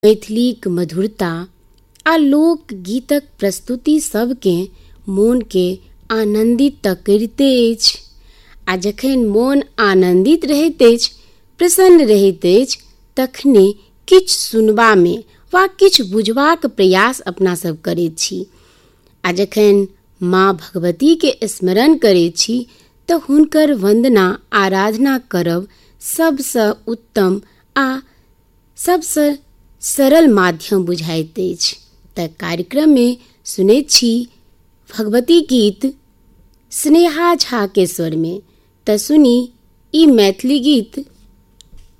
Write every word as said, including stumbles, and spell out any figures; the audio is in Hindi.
मैथिलीक मधुरता आ लोक गीतक प्रस्तुति सबके मोन के आनंदित तऽ करिते अछि। आ जखन मोन आनंदित रहैत अछि, प्रसन्न रहैत अछि, तखने किछु सुनबामे वा किछु बुझबाक प्रयास अपना सब करैत छी। आ जखन माँ भगवती के स्मरण करैत छी तऽ हुनकर वंदना आराधना करब सबसँ उत्तम आ सबसँ सरल माध्यम बुझाइत अछि। तऽ कार्यक्रम में सुनैत छी भगवती गीत स्नेहा झा के स्वर में। तऽ सुनी ई मैथिली गीत।